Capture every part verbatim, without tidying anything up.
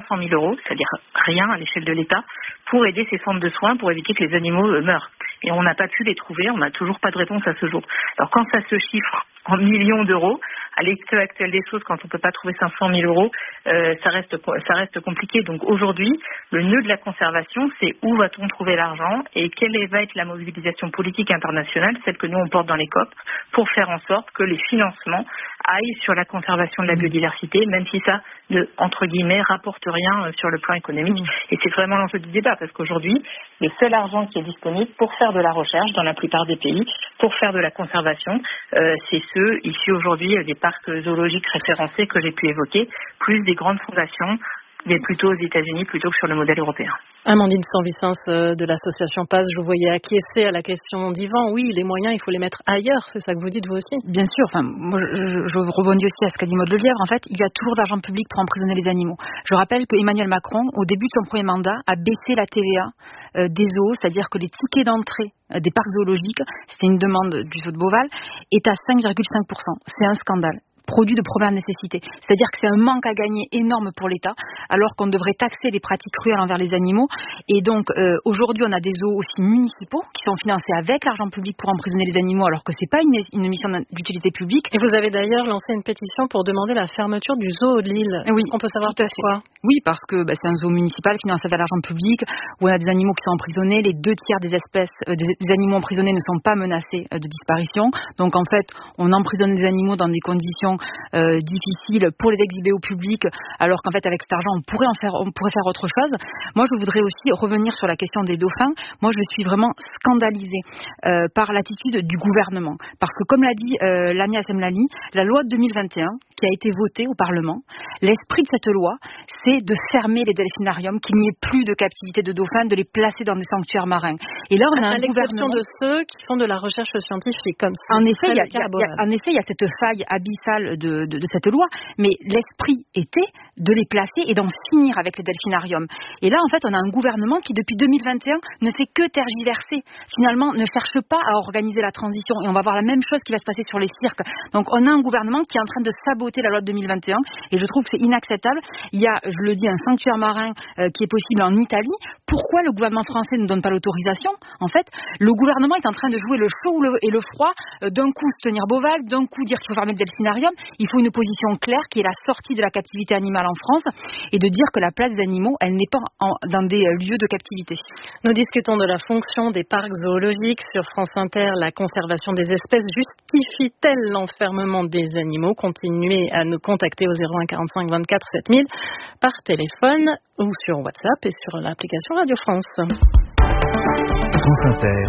cents mille euros, c'est-à-dire rien à l'échelle de l'État, pour aider ces centres de soins, pour éviter que les animaux euh, meurent. Et on n'a pas pu les trouver, on n'a toujours pas de réponse à ce jour. Alors quand ça se chiffre en millions d'euros, à l'état actuel des choses, quand on ne peut pas trouver cinq cent mille euros, euh, ça reste ça reste compliqué. Donc aujourd'hui, le nœud de la conservation, c'est où va-t-on trouver l'argent et quelle va être la mobilisation politique internationale, celle que nous on porte dans les C O P, pour faire en sorte que les financements aillent sur la conservation de la biodiversité, même si ça ne, entre guillemets, rapporte rien sur le plan économique. Et c'est vraiment l'enjeu du débat, parce qu'aujourd'hui, le seul argent qui est disponible pour faire de la recherche dans la plupart des pays, pour faire de la conservation, euh, c'est ceux ici aujourd'hui des parcs zoologiques référencés que j'ai pu évoquer, plus des grandes fondations, mais plutôt aux États-Unis plutôt que sur le modèle européen. Amandine Sanvicens euh, de l'association P A S, je vous voyais acquiescer à la question d'Yvan. Oui, les moyens, il faut les mettre ailleurs, c'est ça que vous dites vous aussi? Bien sûr, enfin, moi, je, je rebondis aussi à ce qu'a dit Maud Lelièvre. En fait, il y a toujours de l'argent public pour emprisonner les animaux. Je rappelle que Emmanuel Macron, au début de son premier mandat, a baissé la T V A euh, des zoos, c'est-à-dire que les tickets d'entrée euh, des parcs zoologiques, c'était une demande du zoo de Beauval, est à cinq virgule cinq pour cent. C'est un scandale. Produit de première nécessité. C'est-à-dire que c'est un manque à gagner énorme pour l'État, alors qu'on devrait taxer les pratiques cruelles envers les animaux. Et donc, euh, aujourd'hui, on a des zoos aussi municipaux qui sont financés avec l'argent public pour emprisonner les animaux, alors que c'est pas une, une mission d'utilité publique. Et vous avez d'ailleurs lancé une pétition pour demander la fermeture du zoo de Lille. Oui, on peut savoir tout à pourquoi? fait. Oui, parce que bah, c'est un zoo municipal financé avec l'argent public, où on a des animaux qui sont emprisonnés. Les deux tiers des espèces, euh, des, des animaux emprisonnés ne sont pas menacés euh, de disparition. Donc, en fait, on emprisonne des animaux dans des conditions Euh, difficile pour les exhiber au public, alors qu'en fait avec cet argent on pourrait en faire, on pourrait faire autre chose. Moi je voudrais aussi revenir sur la question des dauphins. Moi je suis vraiment scandalisée euh, par l'attitude du gouvernement, parce que comme l'a dit euh, Lamia Semlali, la loi de deux mille vingt et un qui a été votée au Parlement, l'esprit de cette loi c'est de fermer les delphinariums, qu'il n'y ait plus de captivité de dauphins, de les placer dans des sanctuaires marins. Et là on a à un l'exception gouvernement de ceux qui font de la recherche scientifique, comme ça. En effet, il y a, y a, y a, en effet, il y a cette faille abyssale de, de, de cette loi, mais l'esprit était de les placer et d'en finir avec les delphinariums. Et là, en fait, on a un gouvernement qui, depuis deux mille vingt et un, ne fait que tergiverser. Finalement, ne cherche pas à organiser la transition. Et on va voir la même chose qui va se passer sur les cirques. Donc, on a un gouvernement qui est en train de saboter la loi de deux mille vingt et un, et je trouve que c'est inacceptable. Il y a, je le dis, un sanctuaire marin euh, qui est possible en Italie. Pourquoi le gouvernement français ne donne pas l'autorisation? En fait, le gouvernement est en train de jouer le chaud et le froid. Euh, d'un coup, se tenir Beauval, d'un coup, dire qu'il faut fermer le delphinarium. Il faut une position claire qui est la sortie de la captivité animale en France et de dire que la place des animaux, elle n'est pas en, dans des lieux de captivité. Nous discutons de la fonction des parcs zoologiques sur France Inter. La conservation des espèces justifie-t-elle l'enfermement des animaux? Continuez à nous contacter au zéro un quarante-cinq vingt-quatre sept mille par téléphone ou sur WhatsApp et sur l'application Radio France. France Inter.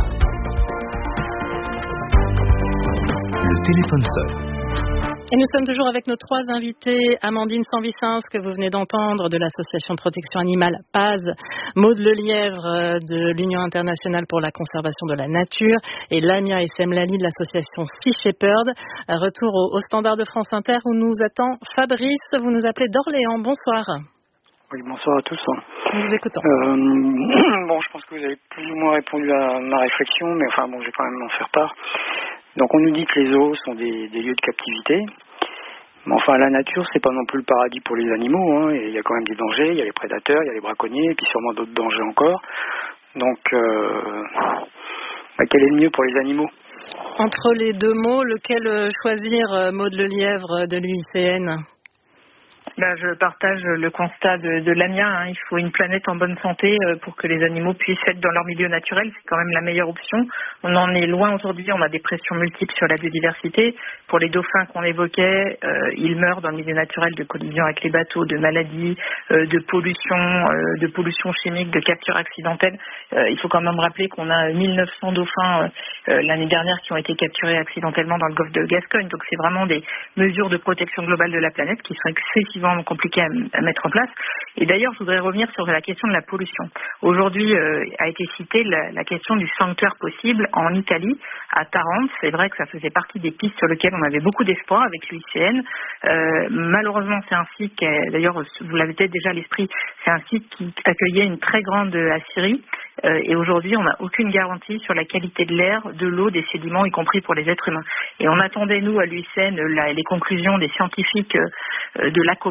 Le téléphone sonne. Et nous sommes toujours avec nos trois invités, Amandine Sanvicens, que vous venez d'entendre, de l'association de protection animale P A S, Maud Lelièvre de l'Union internationale pour la conservation de la nature et Lamia Semlali de l'association Sea Shepherd. Retour au, au standard de France Inter où nous attend Fabrice, vous nous appelez d'Orléans. Bonsoir. Oui, bonsoir à tous. Nous vous écoutons. Euh, bon, je pense que vous avez plus ou moins répondu à ma réflexion, mais enfin bon, je vais quand même en faire part. Donc on nous dit que les zoos sont des, des lieux de captivité, mais enfin la nature c'est pas non plus le paradis pour les animaux, hein. Il y a quand même des dangers, il y a les prédateurs, il y a les braconniers, et puis sûrement d'autres dangers encore. Donc euh, bah, quel est le mieux pour les animaux? Entre les deux mots, lequel choisir, Maud Lelièvre de l'U I C N? Là, je partage le constat de, de Lamia. Hein. Il faut une planète en bonne santé pour que les animaux puissent être dans leur milieu naturel. C'est quand même la meilleure option. On en est loin aujourd'hui. On a des pressions multiples sur la biodiversité. Pour les dauphins qu'on évoquait, euh, ils meurent dans le milieu naturel de collisions avec les bateaux, de maladies, euh, de pollution, euh, de pollution chimique, de capture accidentelle. Euh, il faut quand même rappeler qu'on a mille neuf cents dauphins euh, l'année dernière qui ont été capturés accidentellement dans le golfe de Gascogne. Donc c'est vraiment des mesures de protection globale de la planète qui sont excessivement compliqué à, à mettre en place. Et d'ailleurs, je voudrais revenir sur la question de la pollution. Aujourd'hui, euh, a été citée la, la question du sanctuaire possible en Italie, à Tarente. C'est vrai que ça faisait partie des pistes sur lesquelles on avait beaucoup d'espoir avec l'U I C N. Euh, malheureusement, c'est un site qui est, d'ailleurs, vous l'avez peut-être déjà à l'esprit, c'est un site qui accueillait une très grande aciérie. Euh, et aujourd'hui, on n'a aucune garantie sur la qualité de l'air, de l'eau, des sédiments, y compris pour les êtres humains. Et on attendait, nous, à l'U I C N, la, les conclusions des scientifiques euh, de l'A C O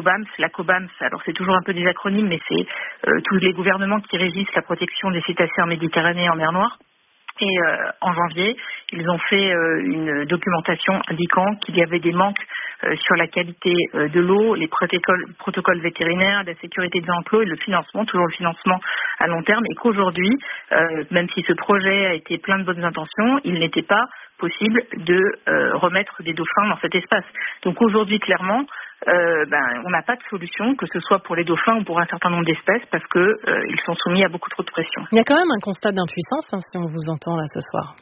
COBAMS. La COBAMS, alors c'est toujours un peu des acronymes, mais c'est euh, tous les gouvernements qui régissent la protection des cétacés en Méditerranée et en mer Noire. Et euh, en janvier, ils ont fait euh, une documentation indiquant qu'il y avait des manques euh, sur la qualité euh, de l'eau, les protocoles, protocoles vétérinaires, la sécurité des enclos et le financement, toujours le financement à long terme, et qu'aujourd'hui, euh, même si ce projet a été plein de bonnes intentions, il n'était pas possible de euh, remettre des dauphins dans cet espace. Donc aujourd'hui, clairement, euh, ben, on n'a pas de solution, que ce soit pour les dauphins ou pour un certain nombre d'espèces, parce que euh, ils sont soumis à beaucoup trop de pression. Il y a quand même un constat d'impuissance, hein, si on vous entend là ce soir.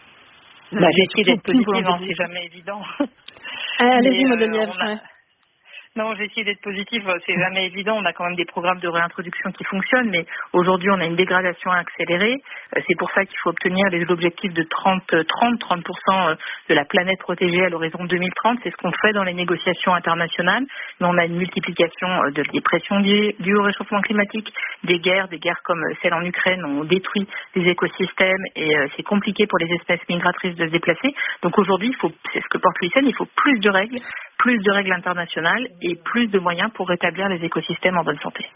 Bah, J'essaie d'être positive, hein, c'est jamais évident. Ah, allez-y, Maud Lelièvre. Euh, Non, j'ai essayé d'être positive. C'est jamais évident. On a quand même des programmes de réintroduction qui fonctionnent, mais aujourd'hui, on a une dégradation accélérée. C'est pour ça qu'il faut obtenir les objectifs de trente, trente, trente pour cent de la planète protégée à l'horizon deux mille trente. C'est ce qu'on fait dans les négociations internationales. Mais on a une multiplication de, des pressions dues, dues au réchauffement climatique, des guerres, des guerres comme celle en Ukraine ont détruit des écosystèmes et euh, c'est compliqué pour les espèces migratrices de se déplacer. Donc aujourd'hui, il faut, c'est ce que porte l'U I C N, il faut plus de règles, plus de règles internationales et plus de moyens pour rétablir les écosystèmes en bonne santé.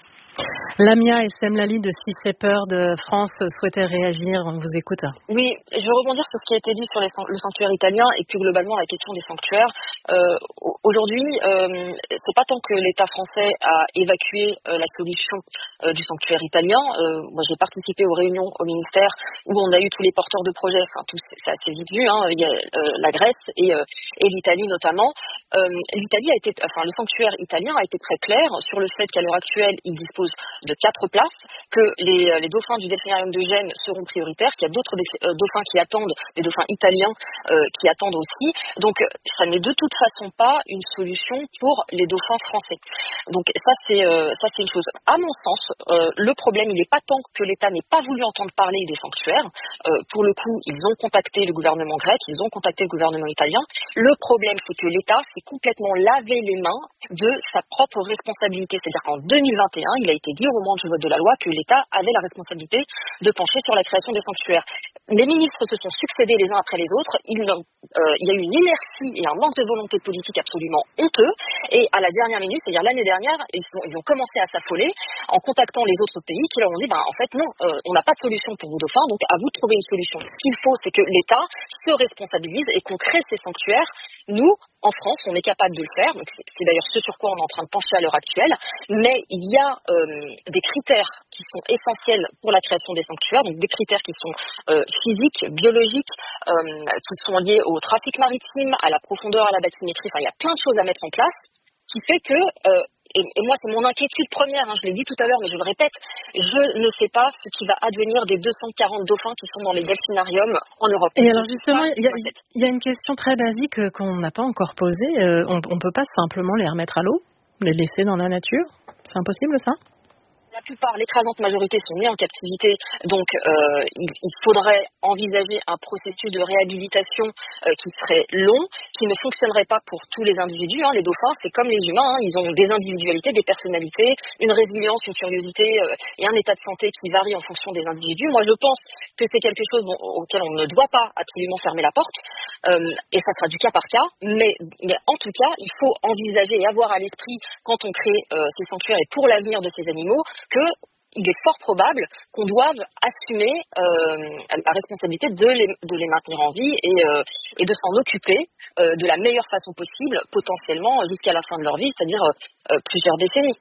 Lamia et Semlali de Sea Shepherd de France souhaitaient réagir. On vous écoute. Oui, je veux rebondir sur ce qui a été dit sur les, le sanctuaire italien et plus globalement la question des sanctuaires. Euh, aujourd'hui, euh, c'est pas tant que l'État français a évacué euh, la solution euh, du sanctuaire italien. Euh, moi, j'ai participé aux réunions au ministère où on a eu tous les porteurs de projets. Enfin, tout, c'est assez vite vu. Hein. Il y a euh, la Grèce et, euh, et l'Italie notamment. Euh, L'Italie a été, enfin, le sanctuaire italien a été très clair sur le fait qu'à l'heure actuelle, il dispose de quatre places, que les, les dauphins du delphinarium de Gênes seront prioritaires, qu'il y a d'autres euh, dauphins qui attendent, des dauphins italiens euh, qui attendent aussi. Donc ça n'est de toute façon pas une solution pour les dauphins français. Donc ça c'est euh, ça c'est une chose. À mon sens, euh, le problème il n'est pas tant que l'État n'ait pas voulu entendre parler des sanctuaires. Euh, pour le coup, ils ont contacté le gouvernement grec, ils ont contacté le gouvernement italien. Le problème c'est que l'État s'est complètement lavé les mains de sa propre responsabilité. C'est-à-dire qu'en deux mille vingt et un, il a été dit au moment du vote de la loi que l'État avait la responsabilité de pencher sur la création des sanctuaires. Les ministres se sont succédés les uns après les autres. Il, euh, il y a eu une inertie et un manque de volonté politique absolument honteux. Et à la dernière minute, c'est-à-dire l'année dernière, ils ont, ils ont commencé à s'affoler en contactant les autres pays qui leur ont dit bah, en fait non, euh, on n'a pas de solution pour vos dauphins, donc à vous de trouver une solution. Ce qu'il faut, c'est que l'État se responsabilise et qu'on crée ces sanctuaires. Nous, en France, on est capable de le faire. Donc c'est, c'est d'ailleurs ce sur quoi on est en train de pencher à l'heure actuelle. Mais il y a euh, des critères qui sont essentiels pour la création des sanctuaires, donc des critères qui sont euh, physiques, biologiques, euh, qui sont liés au trafic maritime, à la profondeur, à la bathymétrie. Enfin, il y a plein de choses à mettre en place qui fait que, euh, et, et moi c'est mon inquiétude première, hein, je l'ai dit tout à l'heure mais je le répète, je ne sais pas ce qui va advenir des deux cent quarante dauphins qui sont dans les delphinariums en Europe. Et alors justement, il y, y a une question très basique qu'on n'a pas encore posée, euh, on ne peut pas simplement les remettre à l'eau, les laisser dans la nature? C'est impossible ça? La plupart, l'écrasante majorité sont nés en captivité, donc euh, il, il faudrait envisager un processus de réhabilitation euh, qui serait long, qui ne fonctionnerait pas pour tous les individus. Hein. Les dauphins, c'est comme les humains, hein. Ils ont des individualités, des personnalités, une résilience, une curiosité euh, et un état de santé qui varie en fonction des individus. Moi, je pense que c'est quelque chose dont, auquel on ne doit pas absolument fermer la porte, euh, et ça sera du cas par cas, mais, mais en tout cas, il faut envisager et avoir à l'esprit, quand on crée euh, ces sanctuaires et pour l'avenir de ces animaux, qu'il est fort probable qu'on doive assumer euh, la responsabilité de les, de les maintenir en vie et, euh, et de s'en occuper euh, de la meilleure façon possible, potentiellement jusqu'à la fin de leur vie, c'est-à-dire euh, plusieurs décennies.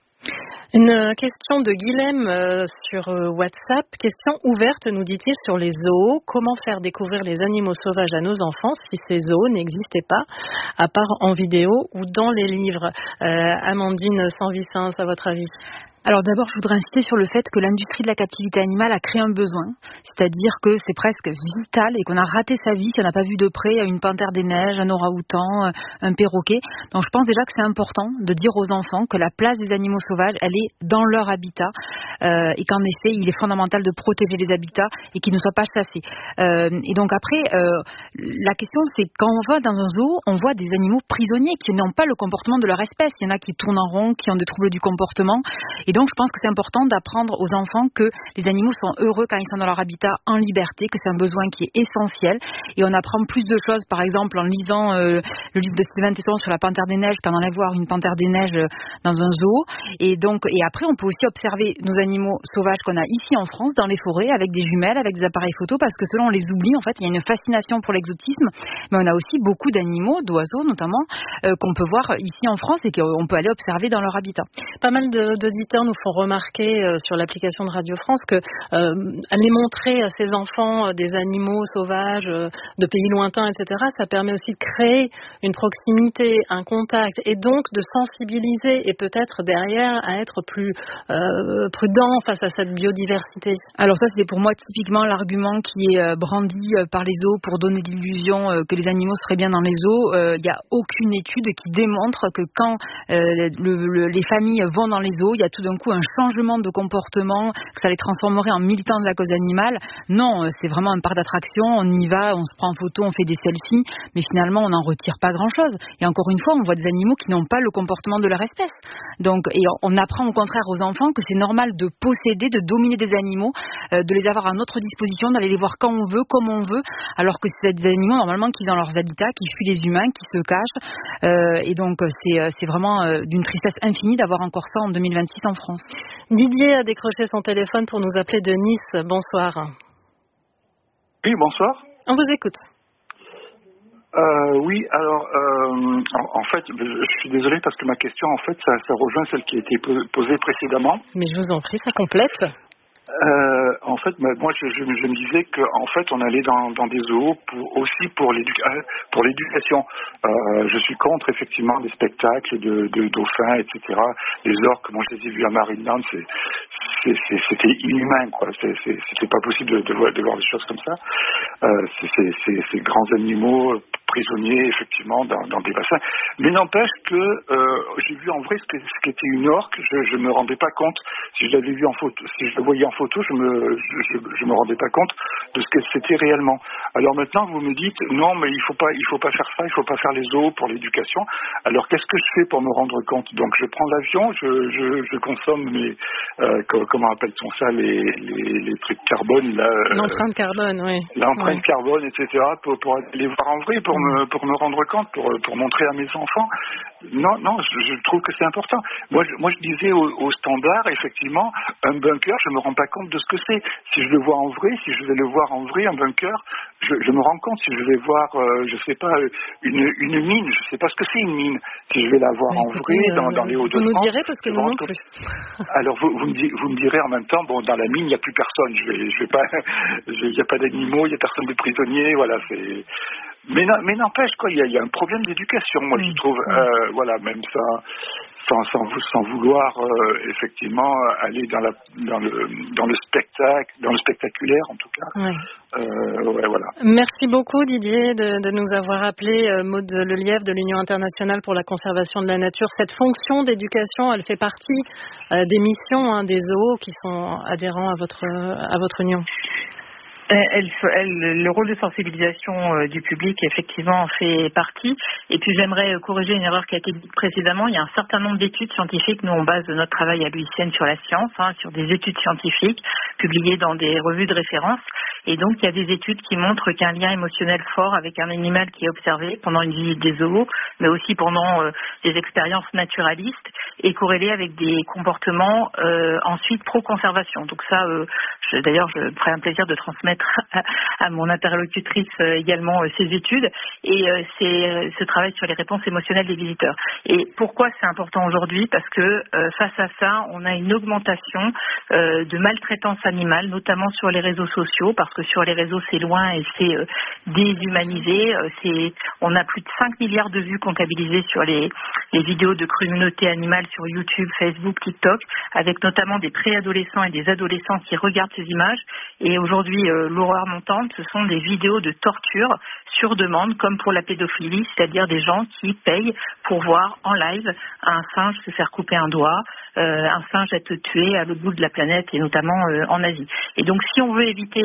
Une question de Guilhem euh, sur euh, WhatsApp. Question ouverte, nous dit-il, sur les zoos. Comment faire découvrir les animaux sauvages à nos enfants si ces zoos n'existaient pas, à part en vidéo ou dans les livres? euh, Amandine Sanvicens, à votre avis? Alors d'abord, je voudrais insister sur le fait que l'industrie de la captivité animale a créé un besoin, c'est-à-dire que c'est presque vital et qu'on a raté sa vie si on n'a pas vu de près une panthère des neiges, un orang-outan, un perroquet. Donc je pense déjà que c'est important de dire aux enfants que la place des animaux sauvages, elle est dans leur habitat euh, et qu'en effet, il est fondamental de protéger les habitats et qu'ils ne soient pas chassés. Euh, et donc après, euh, la question c'est quand on va dans un zoo, on voit des animaux prisonniers qui n'ont pas le comportement de leur espèce. Il y en a qui tournent en rond, qui ont des troubles du comportement. Et donc, je pense que c'est important d'apprendre aux enfants que les animaux sont heureux quand ils sont dans leur habitat en liberté, que c'est un besoin qui est essentiel. Et on apprend plus de choses, par exemple, en lisant euh, le livre de Sylvain Tesson sur la panthère des neiges, qu'en allant voir une panthère des neiges dans un zoo. Et donc, et après, on peut aussi observer nos animaux sauvages qu'on a ici en France, dans les forêts, avec des jumelles, avec des appareils photo, parce que selon on les oublie, en fait, il y a une fascination pour l'exotisme. Mais on a aussi beaucoup d'animaux, d'oiseaux notamment, euh, qu'on peut voir ici en France et qu'on peut aller observer dans leur habitat. Pas mal de, d'auditeurs nous font remarquer euh, sur l'application de Radio France que euh, aller montrer à ses enfants euh, des animaux sauvages euh, de pays lointains, et cetera, ça permet aussi de créer une proximité, un contact, et donc de sensibiliser et peut-être derrière à être plus euh, prudent face à cette biodiversité. Alors ça, c'est pour moi typiquement l'argument qui est euh, brandi euh, par les zoos pour donner l'illusion euh, que les animaux seraient bien dans les zoos. Il euh, n'y a aucune étude qui démontre que quand euh, le, le, les familles vont dans les zoos, il y a tout d'un coup un changement de comportement, que ça les transformerait en militants de la cause animale. Non, euh, c'est vraiment un parc d'attraction, on y va, on se prend en photo, on fait des selfies, mais finalement on n'en retire pas grand-chose. Et encore une fois, on voit des animaux qui n'ont pas le comportement de leur espèce. Donc, et on apprend au contraire aux enfants que c'est normal de posséder, de dominer des animaux, euh, de les avoir à notre disposition, d'aller les voir quand on veut, comme on veut, alors que c'est des animaux normalement qui vivent dans leurs habitats, qui fuient les humains, qui se cachent. Euh, et donc c'est, c'est vraiment euh, d'une tristesse infinie d'avoir encore ça en deux mille vingt-six en France. Didier a décroché son téléphone pour nous appeler de Nice. Bonsoir. Oui, bonsoir. On vous écoute. Euh, oui, alors, euh, en, en fait, je suis désolé parce que ma question, en fait, ça, ça rejoint celle qui a été posée précédemment. Mais je vous en prie, ça complète. Euh, en fait, moi, je, je, je me disais qu'en fait, on allait dans, dans des zoos pour, aussi pour, l'édu- pour l'éducation. Euh, je suis contre, effectivement, les spectacles de, de dauphins, et cetera. Les orques, moi, je les ai vus à Marineland, c'est, c'est, c'est, c'était inhumain, quoi. C'est, c'est, c'était pas possible de, de, voir, de voir des choses comme ça. Euh, c'est, c'est, c'est, ces grands animaux prisonniers, effectivement, dans, dans des bassins. Mais n'empêche que euh, j'ai vu en vrai ce, que, ce qu'était une orque, je ne me rendais pas compte. Si je l'avais vu en photo, si je le voyais en photo, je me, je, je me rendais pas compte de ce que c'était réellement. Alors maintenant, vous me dites, non, mais il faut pas, il faut pas faire ça, il faut pas faire les zoos pour l'éducation. Alors qu'est-ce que je fais pour me rendre compte? Donc je prends l'avion, je, je, je consomme mes, euh, comment appelle-t-on ça, les, les, les trucs carbone, là. L'empreinte carbone, oui. L'empreinte oui. carbone, et cetera, pour, pour aller les voir en vrai, pour me, pour me rendre compte, pour, pour montrer à mes enfants. Non, non, je, je trouve que c'est important. Moi, je, moi, je disais au, au standard, effectivement, un bunker, je me rends pas compte de ce que c'est. Si je le vois en vrai, si je vais le voir en vrai, un bunker, je, je me rends compte. Si je vais voir, euh, je sais pas, une, une mine, je sais pas ce que c'est une mine. Si je vais la voir Mais en écoutez, vrai, dans, euh, dans les Hauts-de-France. Vous nous direz parce que nous non plus. Alors, vous, vous, me direz, vous me direz en même temps, bon, dans la mine, il n'y a plus personne. Je vais, je vais pas, il n'y a pas d'animaux, il n'y a personne de prisonniers, voilà, c'est. Mais, mais n'empêche, quoi, il y, y a un problème d'éducation, moi, mmh. je trouve. Euh, voilà, même ça, sans, sans, sans vouloir euh, effectivement aller dans, la, dans, le, dans le spectacle, dans le spectaculaire, en tout cas. Oui. Euh, ouais, voilà. Merci beaucoup, Didier, de, de nous avoir appelé euh, Maud Lelièvre de l'Union internationale pour la conservation de la nature. Cette fonction d'éducation, elle fait partie euh, des missions hein, des zoos qui sont adhérents à votre, à votre union. Elle, elle, le rôle de sensibilisation euh, du public, effectivement, en fait partie. Et puis, j'aimerais corriger une erreur qui a été dite précédemment. Il y a un certain nombre d'études scientifiques. Nous, on base notre travail à l'U I C N sur la science, hein, sur des études scientifiques publiées dans des revues de référence. Et donc, il y a des études qui montrent qu'un lien émotionnel fort avec un animal qui est observé pendant une visite des zoos, mais aussi pendant euh, des expériences naturalistes, est corrélé avec des comportements euh, ensuite pro-conservation. Donc ça, euh, je, d'ailleurs, je me ferai un plaisir de transmettre à, à mon interlocutrice euh, également euh, ces études et euh, c'est euh, ce travail sur les réponses émotionnelles des visiteurs. Et pourquoi c'est important aujourd'hui? Parce que euh, face à ça, on a une augmentation euh, de maltraitance animale, notamment sur les réseaux sociaux, parce que sur les réseaux c'est loin et c'est euh, déshumanisé. Euh, c'est, on a plus de cinq milliards de vues comptabilisées sur les, les vidéos de cruauté animale sur YouTube, Facebook, TikTok, avec notamment des préadolescents et des adolescents qui regardent ces images. Et aujourd'hui, euh, l'horreur montante, ce sont des vidéos de torture sur demande, comme pour la pédophilie, c'est-à-dire des gens qui payent pour voir en live un singe se faire couper un doigt, euh, un singe être tué à l'autre bout de la planète et notamment euh, en Asie. Et donc, si on veut éviter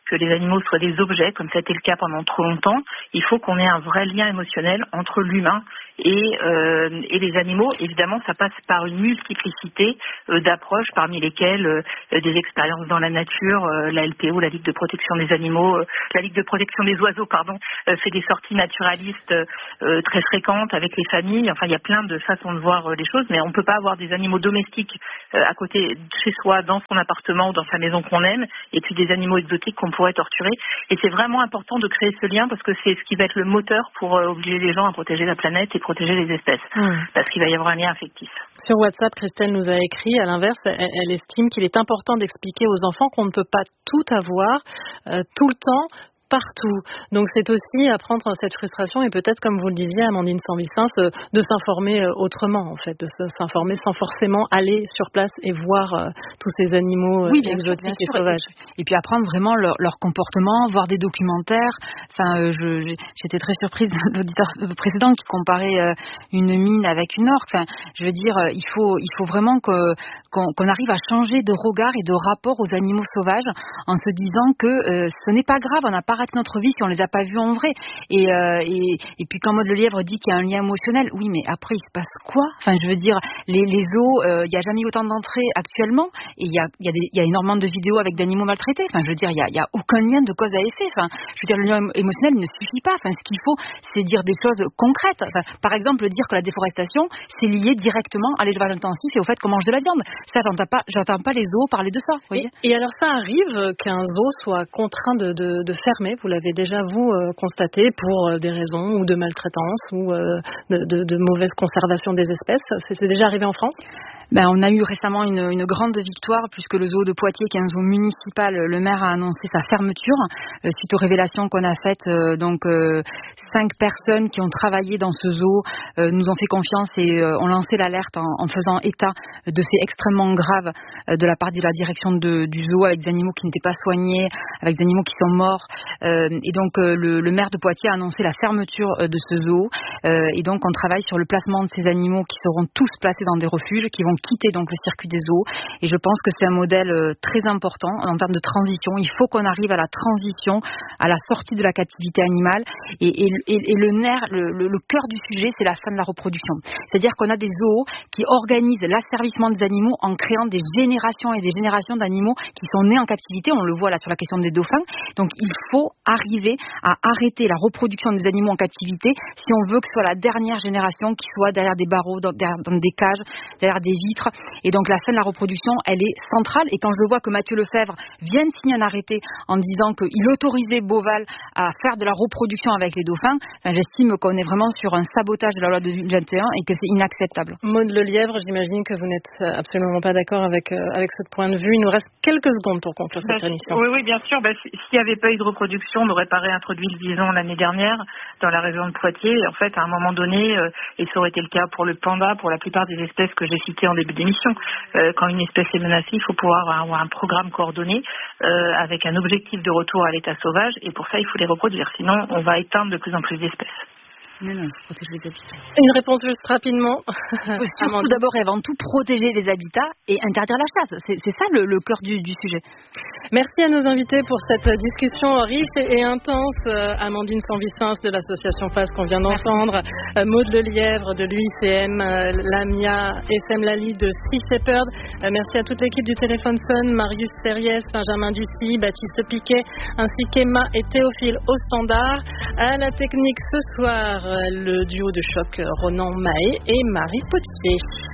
que les animaux soient des objets, comme ça a été le cas pendant trop longtemps. Il faut qu'on ait un vrai lien émotionnel entre l'humain et, euh, et les animaux. Évidemment, ça passe par une multiplicité euh, d'approches, parmi lesquelles euh, des expériences dans la nature, euh, la L P O, la Ligue de protection des animaux, euh, la Ligue de protection des oiseaux, pardon, euh, fait des sorties naturalistes euh, très fréquentes avec les familles. Enfin, il y a plein de façons de voir euh, les choses, mais on ne peut pas avoir des animaux domestiques euh, à côté de chez soi, dans son appartement ou dans sa maison qu'on aime, et puis des animaux exotiques qu'on pourrait torturer. Et c'est vraiment important de créer ce lien parce que c'est ce qui va être le moteur pour euh, obliger les gens à protéger la planète et protéger les espèces, mmh. parce qu'il va y avoir un lien affectif. Sur WhatsApp, Christelle nous a écrit, à l'inverse, elle, elle estime qu'il est important d'expliquer aux enfants qu'on ne peut pas tout avoir euh, tout le temps, partout. Donc c'est aussi apprendre cette frustration et peut-être, comme vous le disiez, Amandine Sanvicens, euh, de s'informer euh, autrement, en fait, de s'informer sans forcément aller sur place et voir euh, tous ces animaux euh, oui, exotiques sûr, et sauvages. Et puis, et puis apprendre vraiment leur, leur comportement, voir des documentaires. Enfin, euh, je, j'étais très surprise de l'auditeur précédent qui comparait euh, une mine avec une orque. Enfin, je veux dire, il faut, il faut vraiment que, qu'on, qu'on arrive à changer de regard et de rapport aux animaux sauvages en se disant que euh, ce n'est pas grave, on n'a pas raté notre vie si on les a pas vus en vrai. Et, euh, et, et puis quand Maud Lelièvre dit qu'il y a un lien émotionnel, oui, mais après il se passe quoi? Enfin, je veux dire, les, les zoos, il euh, n'y a jamais eu autant d'entrées actuellement, et il y a, y, a y a énormément de vidéos avec d'animaux maltraités. Enfin, je veux dire, il y a, y a aucun lien de cause à effet. Enfin, je veux dire, le lien émotionnel ne suffit pas. Enfin, ce qu'il faut, c'est dire des choses concrètes. Enfin, par exemple, dire que la déforestation, c'est lié directement à l'élevage intensif et au fait qu'on mange de la viande. Ça, j'entends pas, j'entends pas les zoos parler de ça. Vous voyez. Et, et alors, ça arrive qu'un zoo soit contraint de, de, de fermer. Vous l'avez déjà, vous, euh, constaté, pour euh, des raisons ou de maltraitance ou euh, de, de, de mauvaise conservation des espèces. C'est, c'est déjà arrivé en France? Ben, on a eu récemment une, une grande victoire puisque le zoo de Poitiers, qui est un zoo municipal, le maire a annoncé sa fermeture euh, suite aux révélations qu'on a faites. Euh, donc, euh, cinq personnes qui ont travaillé dans ce zoo euh, nous ont fait confiance et euh, ont lancé l'alerte en, en faisant état de faits extrêmement graves euh, de la part de la direction de, du zoo, avec des animaux qui n'étaient pas soignés, avec des animaux qui sont morts. Euh, et donc, euh, le, le maire de Poitiers a annoncé la fermeture euh, de ce zoo. Euh, et donc, on travaille sur le placement de ces animaux qui seront tous placés dans des refuges, qui vont quitter donc le circuit des zoos. Et je pense que c'est un modèle euh, très important en termes de transition. Il faut qu'on arrive à la transition, à la sortie de la captivité animale. Et, et, et, et le nerf, le, le, le cœur du sujet, c'est la fin de la reproduction. C'est-à-dire qu'on a des zoos qui organisent l'asservissement des animaux en créant des générations et des générations d'animaux qui sont nés en captivité. On le voit là sur la question des dauphins. Donc il faut arriver à arrêter la reproduction des animaux en captivité si on veut que ce soit la dernière génération qui soit derrière des barreaux, dans, derrière, dans des cages, derrière des vitres. Et donc la fin de la reproduction, elle est centrale. Et quand je vois que Mathieu Lefebvre vient de signer un arrêté en disant qu'il autorisait Beauval à faire de la reproduction avec les dauphins, enfin, j'estime qu'on est vraiment sur un sabotage de la loi de deux mille vingt et un et que c'est inacceptable. Maud Lelièvre, j'imagine que vous n'êtes absolument pas d'accord avec, euh, avec ce point de vue. Il nous reste quelques secondes pour conclure cette bah, émission. Oui, oui, bien sûr. Bah, s'il n'y avait pas eu de reproduction, on n'aurait pas réintroduit le bison l'année dernière dans la région de Poitiers. En fait, à un moment donné, euh, et ça aurait été le cas pour le panda, pour la plupart des espèces que j'ai citées en début d'émission, euh, quand une espèce est menacée, il faut pouvoir avoir un programme coordonné euh, avec un objectif de retour à l'état sauvage, et pour ça, il faut les reproduire. Sinon, on va éteindre de plus en plus d'espèces. Non, non, il faut protéger les habitats. Une réponse juste rapidement. Il faut surtout d'abord et avant tout protéger les habitats et interdire la chasse. C'est, c'est ça le, le cœur du, du sujet. Merci à nos invités pour cette discussion riche et intense. Euh, Amandine Sanvicens de l'association P A S qu'on vient d'entendre, euh, Maud Lelièvre de l'U I C M, euh, Lamia Essem Lali de Sea Shepherd. Euh, merci à toute l'équipe du Téléphone Sun, Marius Serriès, Benjamin Ducy, Baptiste Piquet, ainsi qu'Emma et Théophile au standard. À la technique ce soir, le duo de choc Ronan Mahé et Marie Potier.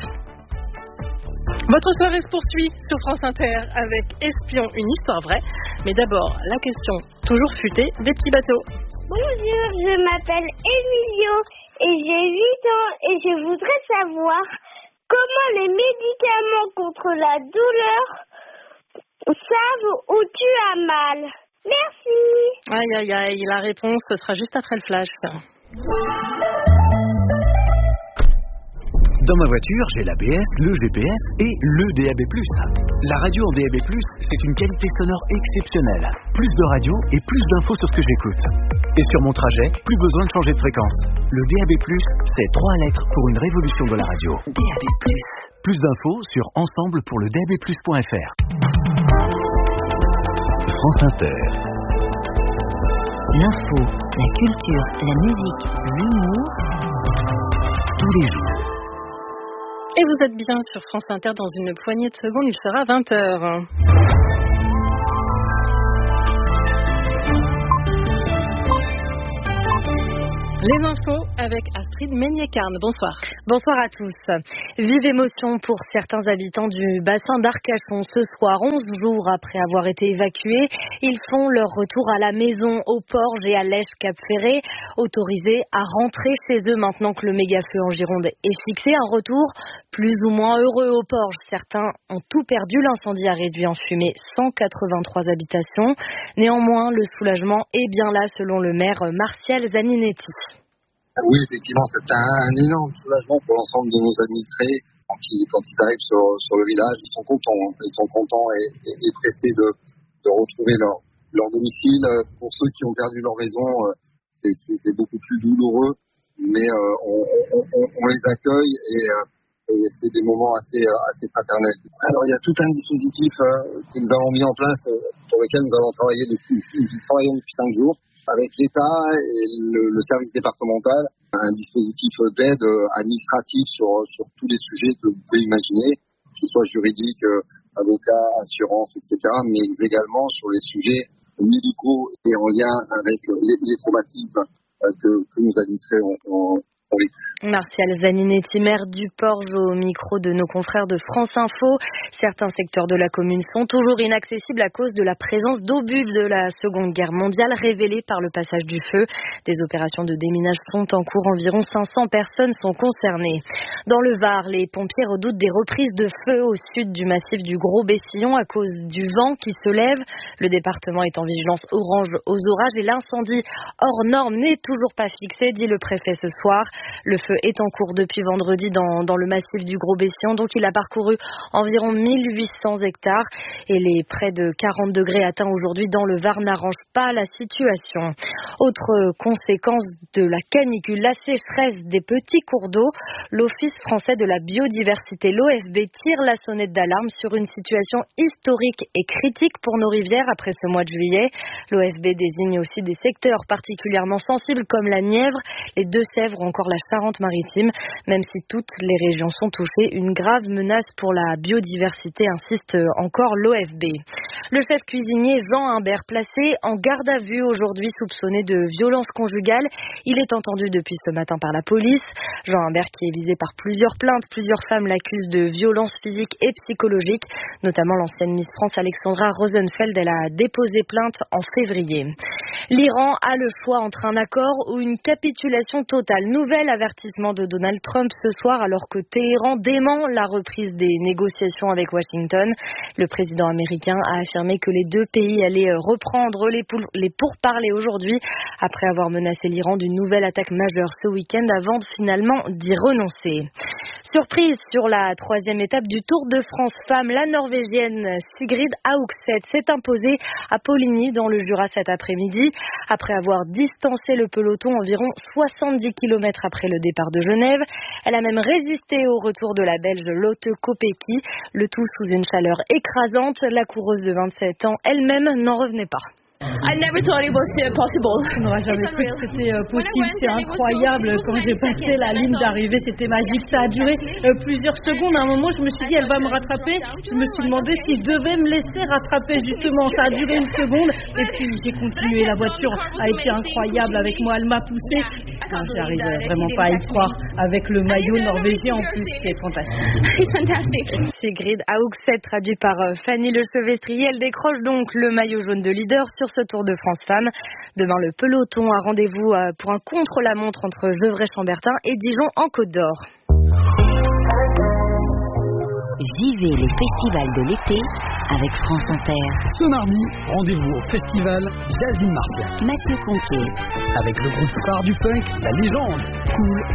Votre soirée se poursuit sur France Inter avec Espion, une histoire vraie. Mais d'abord, la question toujours futée des petits bateaux. Bonjour, je m'appelle Emilio et j'ai huit ans et je voudrais savoir comment les médicaments contre la douleur savent où tu as mal. Merci. Aïe, aïe, aïe, la réponse ce sera juste après le flash. Dans ma voiture, j'ai l'A B S, le G P S et le D A B plus. La radio en D A B plus, c'est une qualité sonore exceptionnelle. Plus de radio et plus d'infos sur ce que j'écoute. Et sur mon trajet, plus besoin de changer de fréquence. Le D A B plus, c'est trois lettres pour une révolution de la radio. D A B plus. Plus d'infos sur ensemble pour le D A B plus point F R. France Inter. L'info, la culture, la musique, l'humour, tous les jours. Et vous êtes bien sur France Inter. Dans une poignée de secondes, il sera vingt heures. Les infos avec Astrid Meignet-Carne. Bonsoir. Bonsoir à tous. Vive émotion pour certains habitants du bassin d'Arcachon. Ce soir, onze jours après avoir été évacués, ils font leur retour à la maison, au Porge et à Lèche-Cap-Ferré, autorisés à rentrer chez eux maintenant que le méga-feu en Gironde est fixé. Un retour plus ou moins heureux au Porge. Certains ont tout perdu. L'incendie a réduit en fumée cent quatre-vingt-trois habitations. Néanmoins, le soulagement est bien là selon le maire Martial Zaninetti. Oui, effectivement, c'est un, un énorme soulagement pour l'ensemble de nos administrés. Quand ils, quand ils arrivent sur, sur le village, ils sont contents. Ils sont contents et, et, et pressés de, de retrouver leur, leur domicile. Pour ceux qui ont perdu leur maison, c'est, c'est, c'est beaucoup plus douloureux, mais euh, on, on, on, on les accueille et, et c'est des moments assez, assez fraternels. Alors, il y a tout un dispositif que nous avons mis en place, pour lequel nous avons travaillé depuis, nous travaillons depuis cinq jours. Avec l'État et le, le service départemental, un dispositif d'aide administrative sur, sur tous les sujets que vous pouvez imaginer, qu'ils soient juridiques, avocats, assurances, et cetera, mais également sur les sujets médicaux et en lien avec les, les traumatismes que, que nos administrés ont, ont, ont vécu. Martial Zaninetti, maire du Porge, au micro de nos confrères de France Info. Certains secteurs de la commune sont toujours inaccessibles à cause de la présence d'obus de la Seconde Guerre mondiale révélés par le passage du feu. Des opérations de déminage sont en cours. Environ cinq cents personnes sont concernées. Dans le Var, les pompiers redoutent des reprises de feu au sud du massif du Gros-Bessillon à cause du vent qui se lève. Le département est en vigilance orange aux orages et l'incendie hors norme n'est toujours pas fixé, dit le préfet ce soir. Le feu est en cours depuis vendredi dans, dans le massif du Gros-Bessillon, donc il a parcouru environ mille huit cents hectares et les près de quarante degrés atteints aujourd'hui dans le Var n'arrangent pas la situation. Autre conséquence de la canicule, la sécheresse des petits cours d'eau. L'Office français de la biodiversité, l'O F B, tire la sonnette d'alarme sur une situation historique et critique pour nos rivières après ce mois de juillet. L'O F B désigne aussi des secteurs particulièrement sensibles comme la Nièvre, les Deux-Sèvres ou encore la Charente-Maritime. Même si toutes les régions sont touchées, une grave menace pour la biodiversité, insiste encore l'O F B. Le chef cuisinier Jean Humbert, placé en garde à vue aujourd'hui, soupçonné de violence conjugale. Il est entendu depuis ce matin par la police. Jean Humbert, qui est visé par plusieurs plaintes, plusieurs femmes l'accusent de violence physique et psychologique, notamment l'ancienne Miss France Alexandra Rosenfeld. Elle a déposé plainte en février. L'Iran a le choix entre un accord ou une capitulation totale. Nouvel avertissement de Donald Trump ce soir alors que Téhéran dément la reprise des négociations avec Washington. Le président américain a affirmé que les deux pays allaient reprendre les, pour- les pourparlers aujourd'hui après avoir menacé l'Iran d'une nouvelle attaque majeure ce week-end avant finalement d'y renoncer. Surprise sur la troisième étape du Tour de France Femmes, la Norvégienne Sigrid Haugset s'est imposée à Poligny dans le Jura cet après-midi. Après avoir distancé le peloton environ soixante-dix kilomètres après le départ de Genève, elle a même résisté au retour de la Belge Lotte Kopecky, le tout sous une chaleur écrasante. La coureuse de vingt-sept ans elle-même n'en revenait pas. I never thought it was possible. On n'aurait jamais cru que c'était possible, c'est incroyable. Quand j'ai passé la ligne d'arrivée, c'était magique. Ça a duré euh, plusieurs secondes. À un moment, je me suis dit, elle va me rattraper. Je me suis demandé si je devais me laisser rattraper, justement. Ça a duré une seconde. Et puis, j'ai continué. La voiture a été incroyable avec moi. Elle m'a poussée. Enfin, j'arrive vraiment pas à y croire. Avec le maillot norvégien en plus, c'est fantastique. It's fantastic. Sigrid Haugset, traduit par Fanny Le Chevestrier. Elle décroche donc le maillot jaune de leader sur ce Tour de France Femmes. Demain, le peloton a rendez-vous pour un contre-la-montre entre Gevrey-Chambertin et Dijon en Côte d'Or. Vivez les festivals de l'été avec France Inter. Ce mardi, rendez-vous au festival Jasmine Martial. Mathieu Conquet. Avec le groupe phare du punk, La Légende. Cool,